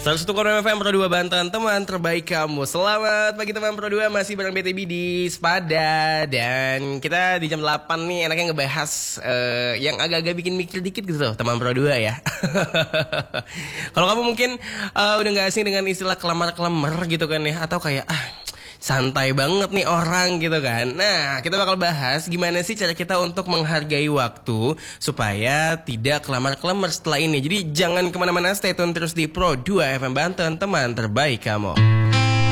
101,6 FM Pro 2 Banten, teman terbaik kamu. Selamat pagi teman Pro 2, masih bareng BTB di Sepada. Dan kita di jam 8 nih enaknya ngebahas yang agak-agak bikin mikir dikit gitu teman Pro 2 ya. Kalau kamu mungkin udah gak asing dengan istilah kelamar-kelamar gitu kan ya, atau kayak santai banget nih orang gitu kan. Nah, kita bakal bahas gimana sih cara kita untuk menghargai waktu supaya tidak kelamar-kelamar setelah ini. Jadi jangan kemana-mana, stay tune terus di Pro 2 FM Banten, teman terbaik kamu.